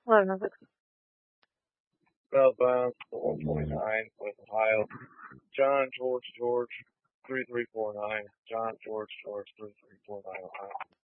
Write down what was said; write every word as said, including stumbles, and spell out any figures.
eleven oh six. Southbound one forty-nine, West Ohio. John George George three three four nine. John George George three three four nine Ohio.